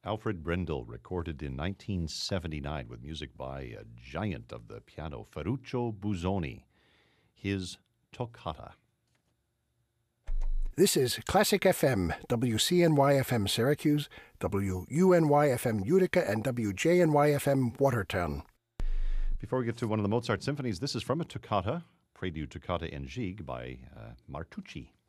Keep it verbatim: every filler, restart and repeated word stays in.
Alfred Brendel, recorded in nineteen seventy-nine with music by a giant of the piano, Ferruccio Busoni, his Toccata. This is Classic F M, W C N Y F M Syracuse, W U N Y F M Utica, and W J N Y F M Watertown. Before we get to one of the Mozart symphonies, this is from a toccata, Prelude Toccata in Gigue by uh, Martucci.